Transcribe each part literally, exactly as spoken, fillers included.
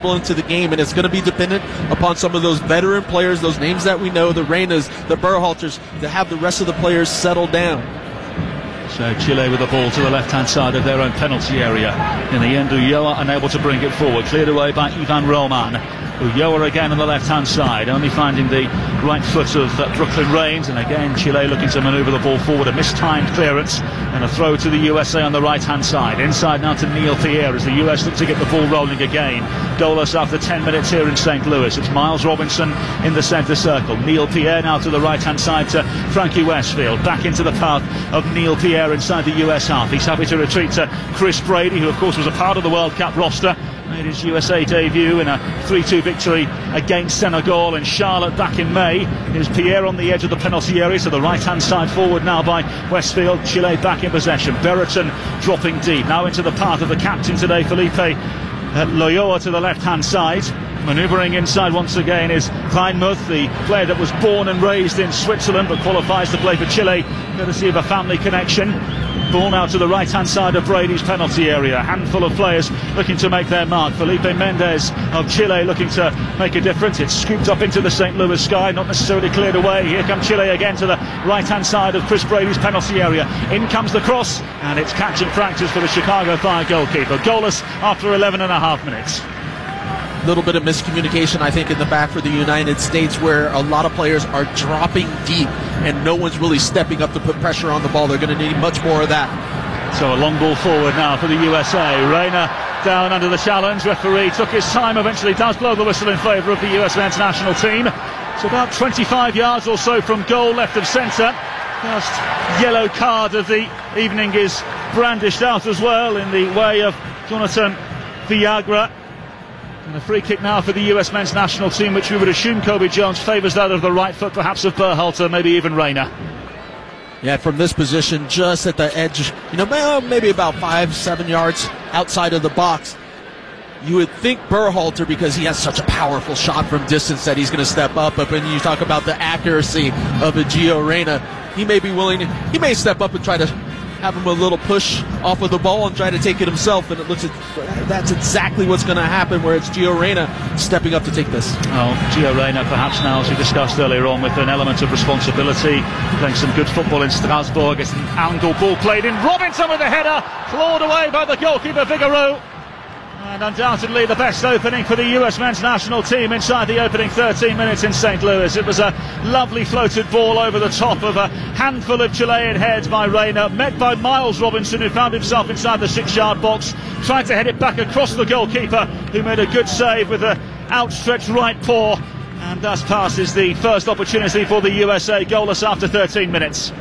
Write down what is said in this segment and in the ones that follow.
into the game, and it's going to be dependent upon some of those veteran players, those names that we know, the Reinas, the Berhalters, to have the rest of the players settle down. So Chile with the ball to the left-hand side of their own penalty area. In the end, Ulloa unable to bring it forward. Cleared away by Ivan Roman. Ulloa again on the left-hand side, only finding the right foot of uh, Brooklyn Raines, and again Chile looking to manoeuvre the ball forward. A mistimed clearance and a throw to the U S A on the right-hand side. Inside now to Neil Pierre as the U S look to get the ball rolling again. Goalless after ten minutes here in Saint Louis. It's Miles Robinson in the centre circle. Neil Pierre now to the right-hand side to Frankie Westfield. Back into the path of Neil Pierre inside the U S half. He's happy to retreat to Chris Brady, who of course was a part of the World Cup roster. Made his U S A debut in a three two victory against Senegal in Charlotte back in May. Here's Pierre on the edge of the penalty area, so the right-hand side forward now by Westfield. Chile back in possession. Berreton dropping deep. Now into the path of the captain today, Felipe uh, Loyola to the left-hand side. Manoeuvring inside once again is Kleinmuth, the player that was born and raised in Switzerland but qualifies to play for Chile, courtesy of a family connection. Ball now to the right-hand side of Brady's penalty area. A handful of players looking to make their mark. Felipe Mendez of Chile looking to make a difference. It's scooped up into the Saint Louis sky, not necessarily cleared away. Here comes Chile again to the right-hand side of Chris Brady's penalty area. In comes the cross, and it's catch and practice for the Chicago Fire goalkeeper. Goalless after eleven and a half minutes. A little bit of miscommunication, I think, in the back for the United States, where a lot of players are dropping deep and no one's really stepping up to put pressure on the ball. They're going to need much more of that. So a long ball forward now for the U S A. Reina down under the challenge. Referee took his time, eventually does blow the whistle in favour of the U S men's national team. It's about twenty-five yards or so from goal, left of centre. First yellow card of the evening is brandished out as well in the way of Jonathan Villagra. And a free kick now for the U S men's national team, which we would assume Kobe Jones favours that of the right foot, perhaps of Berhalter, maybe even Reina. Yeah, from this position, just at the edge, you know, maybe about five, seven yards outside of the box. You would think Berhalter, because he has such a powerful shot from distance, that he's going to step up. But when you talk about the accuracy of a Gio Reyna, he may be willing to, he may step up and try to have him a little push off of the ball and try to take it himself, and it looks like that's exactly what's going to happen, where it's Gio Reyna stepping up to take this. Oh, Gio Reyna perhaps now, as we discussed earlier on, with an element of responsibility, playing some good football in Strasbourg. It's an angle ball played in. Robinson with the header, clawed away by the goalkeeper Figueroa. And undoubtedly the best opening for the U S men's national team inside the opening thirteen minutes in Saint Louis. It was a lovely floated ball over the top of a handful of Chilean heads by Reina, met by Miles Robinson, who found himself inside the six-yard box, tried to head it back across the goalkeeper, who made a good save with an outstretched right paw, and thus passes the first opportunity for the U S A, goalless after thirteen minutes.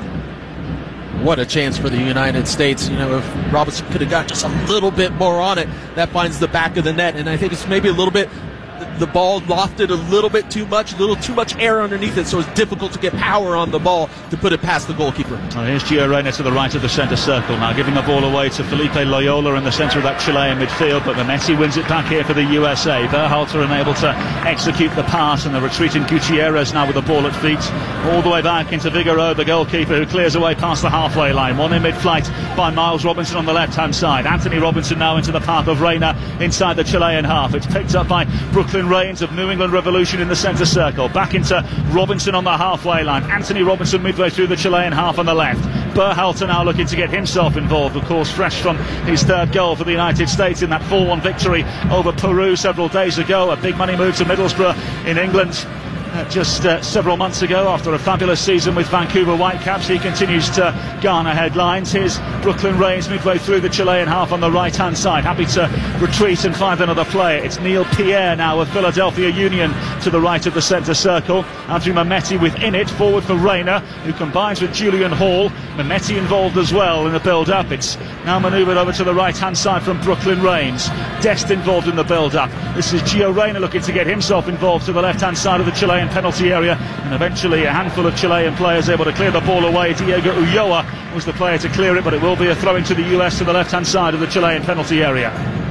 What a chance for the United States. You know, if Robinson could have got just a little bit more on it, that finds the back of the net. And I think it's maybe a little bit, the ball lofted a little bit too much, a little too much air underneath it, so it's difficult to get power on the ball to put it past the goalkeeper. Oh, here's Gio Reyna to the right of the centre circle now, giving the ball away to Felipe Loyola in the centre of that Chilean midfield, but Messi wins it back here for the U S A. Berhalter unable to execute the pass, and the retreating Gutierrez now with the ball at feet, all the way back into Figueroa, the goalkeeper, who clears away past the halfway line. One in mid-flight by Miles Robinson on the left-hand side. Anthony Robinson now into the path of Reina inside the Chilean half. It's picked up by Brooklyn Raines of New England Revolution in the centre circle. Back into Robinson on the halfway line. Anthony Robinson midway through the Chilean half on the left. Berhalter now looking to get himself involved, of course, fresh from his third goal for the United States in that four one victory over Peru several days ago. A big money move to Middlesbrough in England. Uh, just uh, several months ago, after a fabulous season with Vancouver Whitecaps, he continues to garner headlines. Here's Brooklyn Raines midway through the Chilean half on the right-hand side, happy to retreat and find another player. It's Neil Pierre now of Philadelphia Union to the right of the centre circle. Andrew Mehmeti within it, forward for Reina, who combines with Julian Hall. Mehmeti involved as well in the build-up. It's now manoeuvred over to the right-hand side from Brooklyn Raines. Dest involved in the build-up. This is Gio Reyna looking to get himself involved to the left-hand side of the Chilean penalty area, and eventually a handful of Chilean players able to clear the ball away. Diego Ulloa was the player to clear it, but it will be a throw into the U S to the left-hand side of the Chilean penalty area.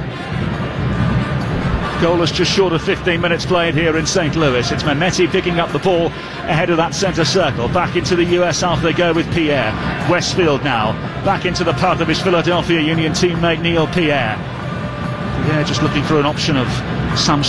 Goalless just short of fifteen minutes played here in Saint Louis. It's Mehmeti picking up the ball ahead of that centre circle. Back into the U S half they go with Pierre. Westfield now back into the path of his Philadelphia Union teammate Neil Pierre. Pierre just looking for an option of Sam